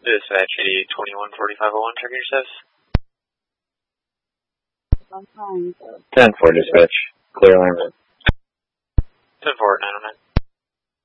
Dispatch 8821-4501, check your status. 10-4 dispatch. Clear alarm. 10-4 at 909.